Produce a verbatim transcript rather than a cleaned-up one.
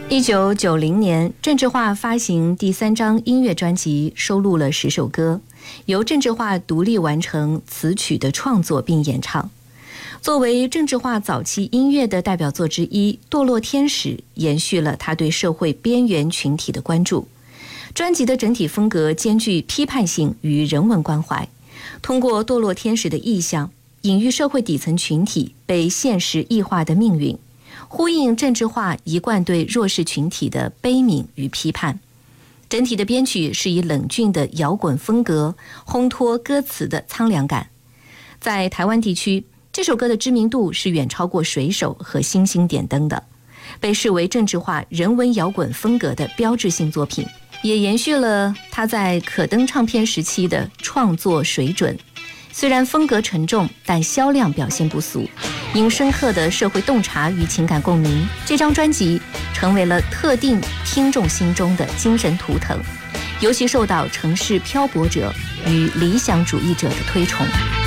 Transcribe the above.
一九九零年，郑智化发行第三张音乐专辑，收录了十首歌，由郑智化独立完成词曲的创作并演唱。作为郑智化早期音乐的代表作之一，《堕落天使》延续了他对社会边缘群体的关注。专辑的整体风格兼具批判性与人文关怀，通过堕落天使的意象，隐喻社会底层群体被现实异化的命运，呼应郑智化一贯对弱势群体的悲悯与批判。整体的编曲是以冷峻的摇滚风格烘托歌词的苍凉感。在台湾地区，这首歌的知名度是远超过水手和星星点灯的，被视为郑智化人文摇滚风格的标志性作品，也延续了他在可登唱片时期的创作水准。虽然风格沉重，但销量表现不俗。因深刻的社会洞察与情感共鸣，这张专辑成为了特定听众心中的精神图腾，尤其受到城市漂泊者与理想主义者的推崇。